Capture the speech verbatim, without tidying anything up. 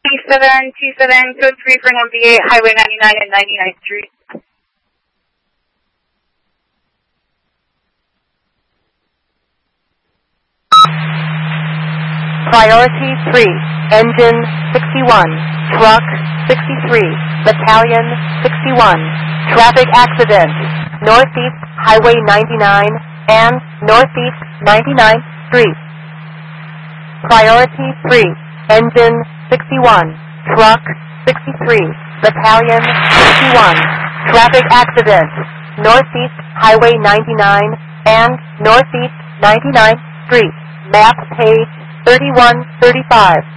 seven two seven, code three for one B eight, Highway ninety-nine and ninety-ninth Street. Priority three, engine sixty-one, truck sixty-three, battalion sixty-one, traffic accident, northeast Highway ninety-nine and northeast ninety-ninth Street. Priority three, engine sixty-one, truck sixty-three, battalion sixty-one, traffic accident, northeast Highway ninety-nine and northeast ninety-ninth Street. Map page thirty-one thirty-five.